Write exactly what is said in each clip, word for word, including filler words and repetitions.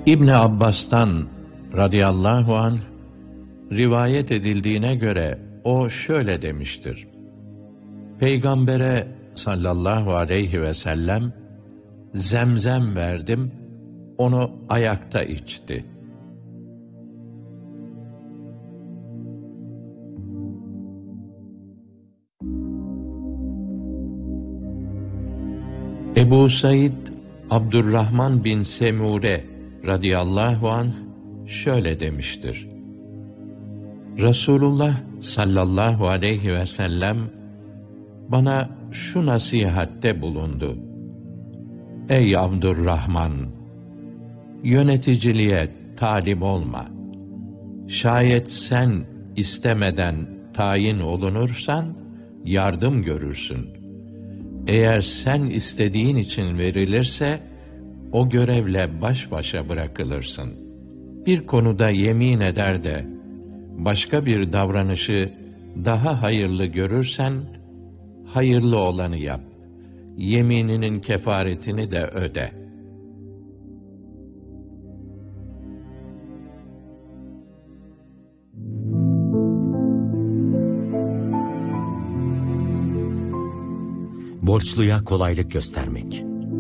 İbn Abbas'tan radıyallahu anh rivayet edildiğine göre o şöyle demiştir: Peygambere sallallahu aleyhi ve sellem zemzem verdim, onu ayakta içti. Ebu Said Abdurrahman bin Semure radıyallahu anh şöyle demiştir: Resulullah sallallahu aleyhi ve sellem bana şu nasihatte bulundu: Ey Abdurrahman! Yöneticiliğe talip olma. Şayet sen istemeden tayin olunursan yardım görürsün. Eğer sen istediğin için verilirse o görevle baş başa bırakılırsın. Bir konuda yemin eder de başka bir davranışı daha hayırlı görürsen hayırlı olanı yap. Yemininin kefaretini de öde. Borçluya kolaylık göstermek.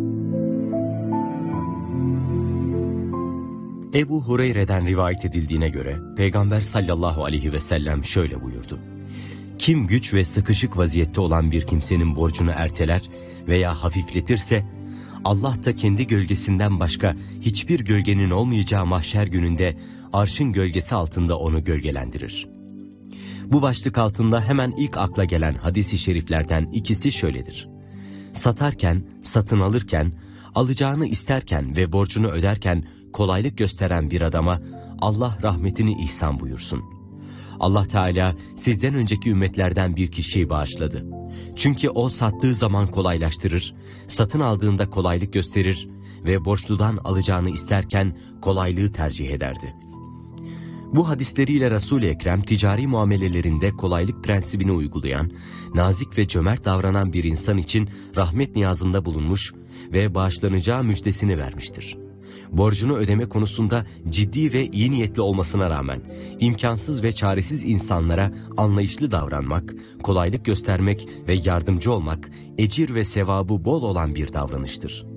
Ebu Hureyre'den rivayet edildiğine göre Peygamber sallallahu aleyhi ve sellem şöyle buyurdu: Kim güç ve sıkışık vaziyette olan bir kimsenin borcunu erteler veya hafifletirse, Allah da kendi gölgesinden başka hiçbir gölgenin olmayacağı mahşer gününde arşın gölgesi altında onu gölgelendirir. Bu başlık altında hemen ilk akla gelen hadis-i şeriflerden ikisi şöyledir: Satarken, satın alırken, alacağını isterken ve borcunu öderken kolaylık gösteren bir adama Allah rahmetini ihsan buyursun. Allah Teala sizden önceki ümmetlerden bir kişiyi bağışladı. Çünkü o sattığı zaman kolaylaştırır, satın aldığında kolaylık gösterir ve borçludan alacağını isterken kolaylığı tercih ederdi. Bu hadisleriyle Resul-i Ekrem ticari muamelelerinde kolaylık prensibini uygulayan, nazik ve cömert davranan bir insan için rahmet niyazında bulunmuş ve bağışlanacağı müjdesini vermiştir. Borcunu ödeme konusunda ciddi ve iyi niyetli olmasına rağmen imkansız ve çaresiz insanlara anlayışlı davranmak, kolaylık göstermek ve yardımcı olmak ecir ve sevabı bol olan bir davranıştır.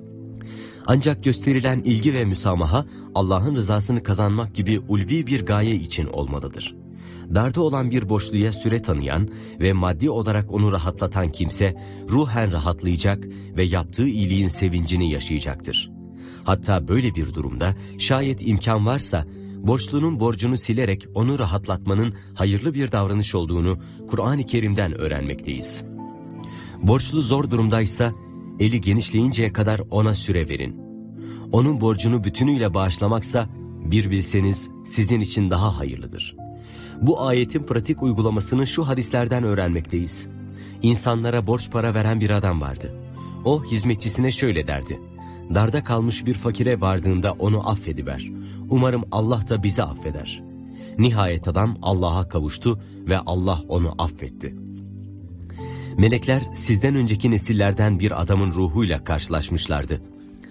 Ancak gösterilen ilgi ve müsamaha Allah'ın rızasını kazanmak gibi ulvi bir gaye için olmalıdır. Darda olan bir borçluya süre tanıyan ve maddi olarak onu rahatlatan kimse ruhen rahatlayacak ve yaptığı iyiliğin sevincini yaşayacaktır. Hatta böyle bir durumda şayet imkan varsa borçlunun borcunu silerek onu rahatlatmanın hayırlı bir davranış olduğunu Kur'an-ı Kerim'den öğrenmekteyiz. Borçlu zor durumdaysa eli genişleyinceye kadar ona süre verin. Onun borcunu bütünüyle bağışlamaksa bir bilseniz sizin için daha hayırlıdır. Bu ayetin pratik uygulamasını şu hadislerden öğrenmekteyiz. İnsanlara borç para veren bir adam vardı. O hizmetçisine şöyle derdi: Darda kalmış bir fakire vardığında onu affediver. Umarım Allah da bizi affeder. Nihayet adam Allah'a kavuştu ve Allah onu affetti. Melekler sizden önceki nesillerden bir adamın ruhuyla karşılaşmışlardı.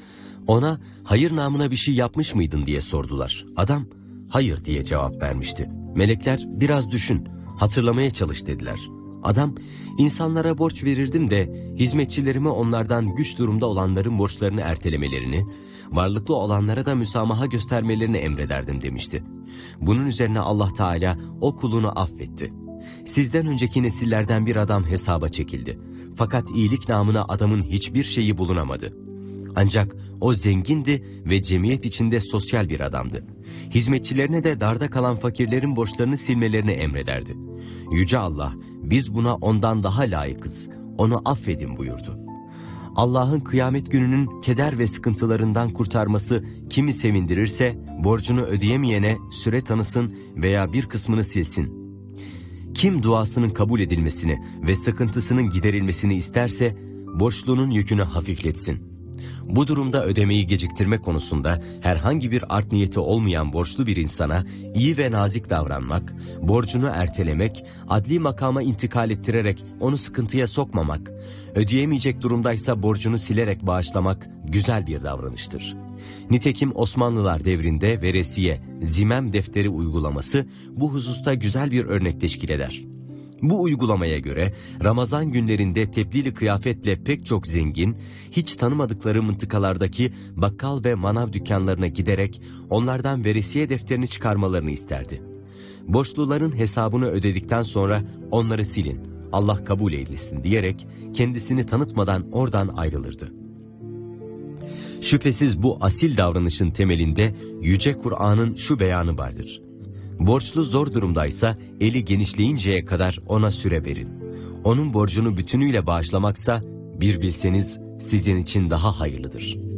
Ona hayır namına bir şey yapmış mıydın diye sordular. Adam hayır diye cevap vermişti. Melekler biraz düşün, hatırlamaya çalış dediler. Adam insanlara borç verirdim de hizmetçilerime onlardan güç durumda olanların borçlarını ertelemelerini, varlıklı olanlara da müsamaha göstermelerini emrederdim demişti. Bunun üzerine Allah Teala o kulunu affetti. Sizden önceki nesillerden bir adam hesaba çekildi. Fakat iyilik namına adamın hiçbir şeyi bulunamadı. Ancak o zengindi ve cemiyet içinde sosyal bir adamdı. Hizmetçilerine de darda kalan fakirlerin borçlarını silmelerini emrederdi. Yüce Allah, biz buna ondan daha layıkız, onu affedin buyurdu. Allah'ın kıyamet gününün keder ve sıkıntılarından kurtarması kimi sevindirirse, borcunu ödeyemeyene süre tanısın veya bir kısmını silsin. Kim duasının kabul edilmesini ve sıkıntısının giderilmesini isterse, borçlunun yükünü hafifletsin. Bu durumda ödemeyi geciktirme konusunda herhangi bir art niyeti olmayan borçlu bir insana iyi ve nazik davranmak, borcunu ertelemek, adli makama intikal ettirerek onu sıkıntıya sokmamak, ödeyemeyecek durumdaysa borcunu silerek bağışlamak güzel bir davranıştır. Nitekim Osmanlılar devrinde veresiye, zimem defteri uygulaması bu hususta güzel bir örnek teşkil eder. Bu uygulamaya göre Ramazan günlerinde tebliğli kıyafetle pek çok zengin, hiç tanımadıkları mıntıkalardaki bakkal ve manav dükkanlarına giderek onlardan veresiye defterini çıkarmalarını isterdi. Borçluların hesabını ödedikten sonra onları silin, Allah kabul eylesin diyerek kendisini tanıtmadan oradan ayrılırdı. Şüphesiz bu asil davranışın temelinde Yüce Kur'an'ın şu beyanı vardır. Borçlu zor durumdaysa eli genişleyinceye kadar ona süre verin. Onun borcunu bütünüyle bağışlamaksa bir bilseniz sizin için daha hayırlıdır.